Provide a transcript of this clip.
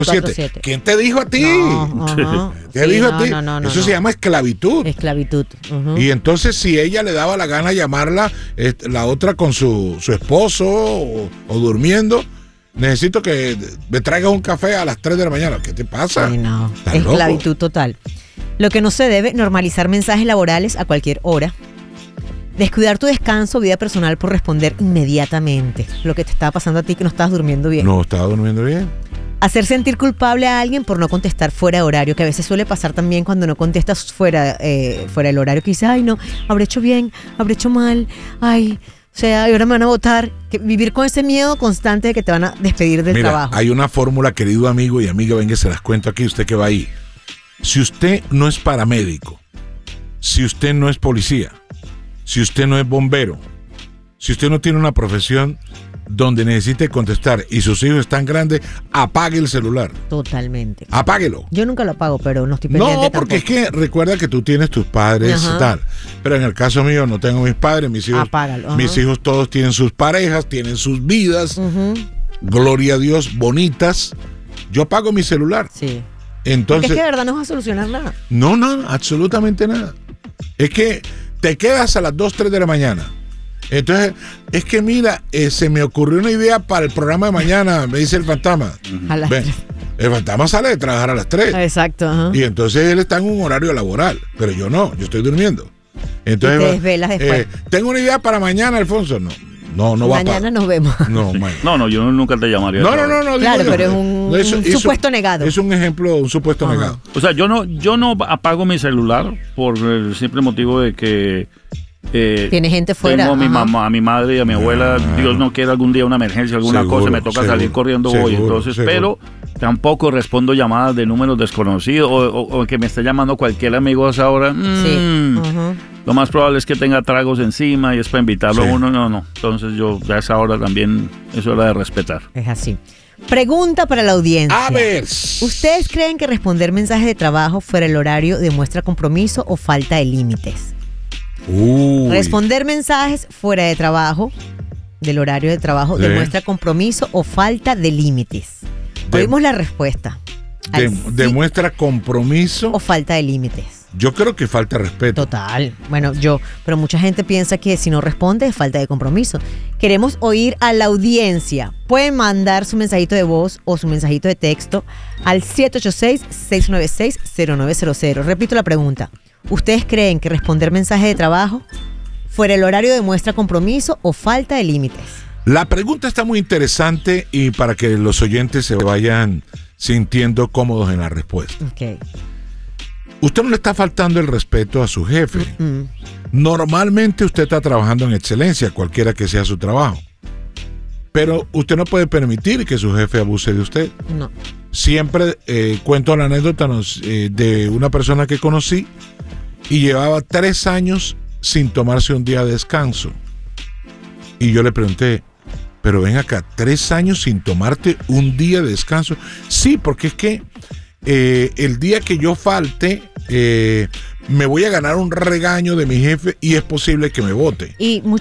7. ¿Quién te dijo a ti? ¿Qué dijo a ti? Eso se llama esclavitud. Esclavitud. Y entonces, si ella le daba la gana llamarla, la otra con su esposo o durmiendo, necesito que me traigas un café a las 3 de la mañana. ¿Qué te pasa? Ay, no. Esclavitud total. Lo que no se debe, normalizar mensajes laborales a cualquier hora. Descuidar tu descanso, vida personal por responder inmediatamente. Lo que te estaba pasando a ti, que no estabas durmiendo bien. No estaba durmiendo bien. Hacer sentir culpable a alguien por no contestar fuera de horario, que a veces suele pasar también cuando no contestas fuera del horario, que dices, ay no, habré hecho bien, habré hecho mal, ay, o sea, ahora me van a votar. Vivir con ese miedo constante de que te van a despedir del trabajo. Hay una fórmula, querido amigo y amiga, venga, se las cuento aquí, usted que va ahí. Si usted no es paramédico, si usted no es policía, si usted no es bombero, si usted no tiene una profesión donde necesite contestar y sus hijos están grandes, apague el celular. Totalmente. Apáguelo. Yo nunca lo apago, pero no estoy pendiente. No, porque tampoco. Es que recuerda que tú tienes tus padres y tal. Pero en el caso mío no tengo mis padres, mis hijos. Apágalo. Mis hijos todos tienen sus parejas, tienen sus vidas. Gloria a Dios, bonitas. Yo apago mi celular. Sí. Entonces, porque es que de verdad no vas a solucionar nada. No, absolutamente nada. Es que te quedas a las 2, 3 de la mañana. Entonces, es que mira, se me ocurrió una idea para el programa de mañana, me dice el fantasma. A las 3. El fantasma sale de trabajar a las 3. Exacto. Y entonces él está en un horario laboral, pero yo no, yo estoy durmiendo. Entonces, y te desvelas después. Tengo una idea para mañana, Alfonso. No va a mañana nos vemos. No, yo nunca te llamaría. No. Claro, pero es un supuesto negado. Es un ejemplo, un supuesto negado. O sea, yo no apago mi celular por el simple motivo de que tiene gente fuera. Tengo a mi mamá, a mi madre y a mi abuela. Dios no quiera algún día una emergencia, alguna cosa, me toca salir corriendo, voy. Entonces, pero tampoco respondo llamadas de números desconocidos o que me esté llamando cualquier amigo a esa hora. Lo más probable es que tenga tragos encima y es para invitarlo a uno. No. Entonces yo a esa hora también es hora de respetar. Es así. Pregunta para la audiencia. A ver. ¿Ustedes creen que responder mensajes de trabajo fuera del horario demuestra compromiso o falta de límites? Responder mensajes fuera de trabajo, del horario de trabajo, demuestra compromiso o falta de límites. Oímos la respuesta. ¿Demuestra compromiso o falta de límites? Yo creo que falta respeto. Total. Bueno, pero mucha gente piensa que si no responde es falta de compromiso. Queremos oír a la audiencia. Pueden mandar su mensajito de voz o su mensajito de texto al 786-696-0900. Repito la pregunta. ¿Ustedes creen que responder mensaje de trabajo fuera del horario demuestra compromiso o falta de límites? La pregunta está muy interesante y para que los oyentes se vayan sintiendo cómodos en la respuesta. Okay. Usted no le está faltando el respeto a su jefe. Normalmente usted está trabajando en excelencia, cualquiera que sea su trabajo. Pero usted no puede permitir que su jefe abuse de usted. No. Siempre cuento la anécdota de una persona que conocí y llevaba 3 años sin tomarse un día de descanso. Y yo le pregunté, pero ven acá, 3 años sin tomarte un día de descanso. Sí, porque es que el día que yo falte, me voy a ganar un regaño de mi jefe y es posible que me vote. Y